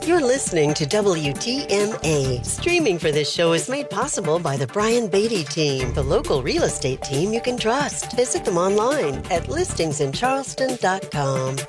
You're listening to WTMA. Streaming for this show is made possible by the Brian Beatty team, the local real estate team you can trust. Visit them online at listingsincharleston.com.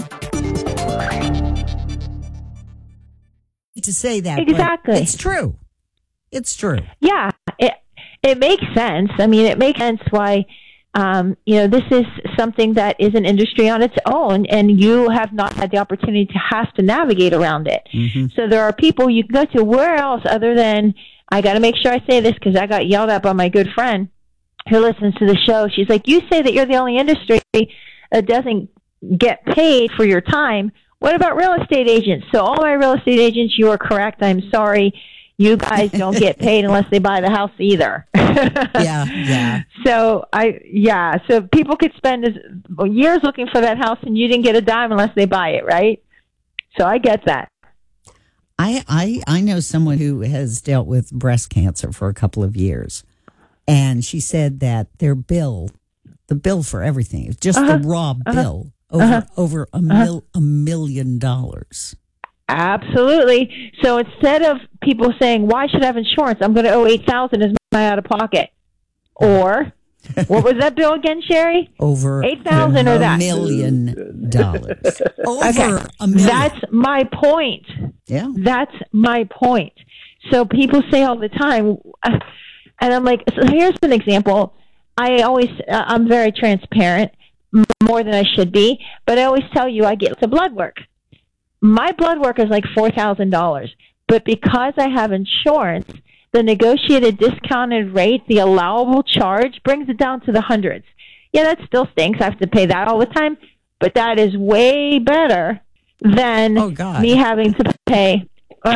To say that, exactly. But it's true. It's true. Yeah, it makes sense. I mean, it makes sense why, this is something that is an industry on its own, and you have not had the opportunity to have to navigate around it. Mm-hmm. So there are people you can go to. Where else other than, I got to make sure I say this because I got yelled at by my good friend who listens to the show. She's like, you say that you're the only industry that doesn't get paid for your time. What about real estate agents? So all my real estate agents, you are correct. I'm sorry. You guys don't get paid unless they buy the house either. Yeah. So so people could spend years looking for that house and you didn't get a dime unless they buy it, right? So I get that. I know someone who has dealt with breast cancer for a couple of years, and she said that their bill, the bill for everything, just the raw bill, over $1 million. Absolutely. So instead of people saying, why should I have insurance? I'm going to owe $8,000 as my out of pocket. Or, what was that bill again, Sherry? Over $8,000 or that? $1 million. Over $1 million. That's my point. Yeah. That's my point. So people say all the time, and I'm like, so here's an example. I'm very transparent, more than I should be, but I always tell you I get the blood work. My blood work is like $4,000, but because I have insurance, the negotiated discounted rate, the allowable charge, brings it down to the hundreds. Yeah, that still stinks. I have to pay that all the time, but that is way better than me having to pay.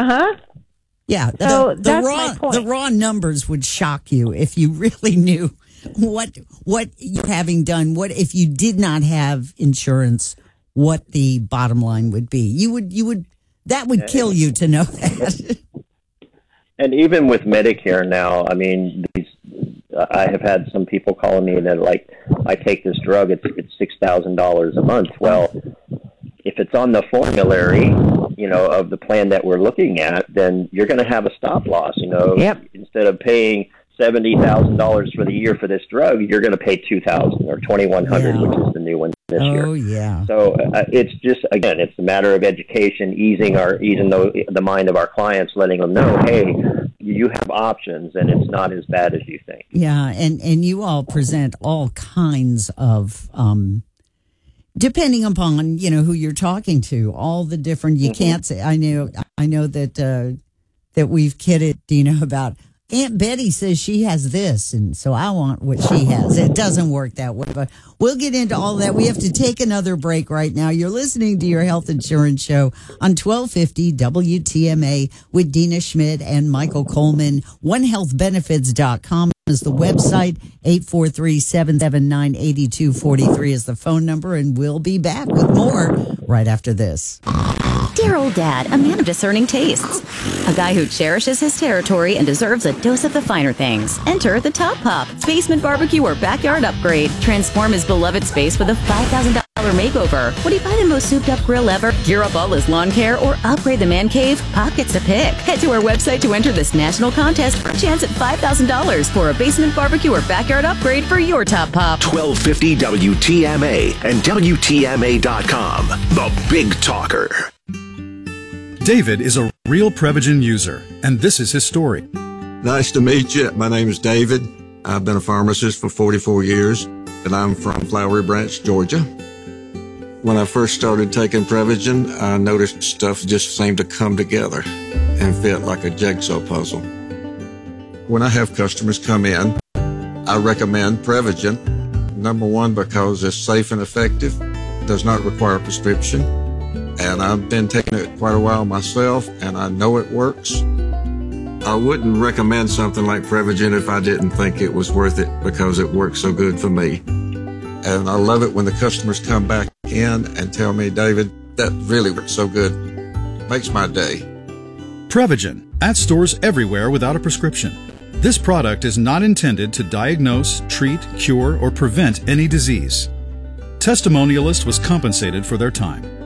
Yeah, so that's my point. The raw numbers would shock you if you really knew what you're having done. What if you did not have insurance? What the bottom line would be. That would kill you to know that. And even with Medicare now, I mean, I have had some people calling me that like, I take this drug, it's $6,000 a month. Well, if it's on the formulary, of the plan that we're looking at, then you're going to have a stop loss. Yep. Instead of paying $70,000 for the year for this drug, you're going to pay $2,000 or $2,100, which is the new one this year. Oh yeah. So it's just, again, it's a matter of education, easing the mind of our clients, letting them know, hey, you have options, and it's not as bad as you think. Yeah, and you all present all kinds of, depending upon who you're talking to, all the different. You can't say. I know that we've kidded, about. Aunt Betty says she has this, and so I want what she has. It doesn't work that way, but we'll get into all that. We have to take another break right now. You're listening to your health insurance show on 1250 WTMA with Dina Schmidt and Michael Coleman. OneHealthBenefits.com is the website. 843-779-8243 is the phone number, and we'll be back with more right after this. Dear old dad, a man of discerning tastes. A guy who cherishes his territory and deserves a dose of the finer things. Enter the Top Pop Basement Barbecue or Backyard Upgrade. Transform his beloved space with a $5,000 makeover. Would he buy the most souped up grill ever, gear up all his lawn care, or upgrade the man cave? Pop gets a pick. Head to our website to enter this national contest for a chance at $5,000 for a basement barbecue or backyard upgrade for your Top Pop. 1250 WTMA and WTMA.com. The Big Talker. David is a real Prevagen user, and this is his story. Nice to meet you. My name is David. I've been a pharmacist for 44 years, and I'm from Flowery Branch, Georgia. When I first started taking Prevagen, I noticed stuff just seemed to come together and fit like a jigsaw puzzle. When I have customers come in, I recommend Prevagen. Number one, because it's safe and effective, does not require a prescription. And I've been taking it quite a while myself, and I know it works. I wouldn't recommend something like Prevagen if I didn't think it was worth it because it works so good for me. And I love it when the customers come back in and tell me, David, that really works so good. Makes my day. Prevagen, at stores everywhere without a prescription. This product is not intended to diagnose, treat, cure, or prevent any disease. Testimonialist was compensated for their time.